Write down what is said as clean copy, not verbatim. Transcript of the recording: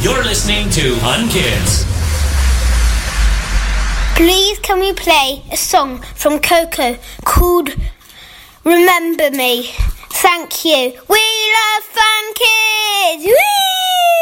You're listening to Unkids. Please can we play a song from Coco called Remember Me? Thank you. We love Fun Kids! Whee!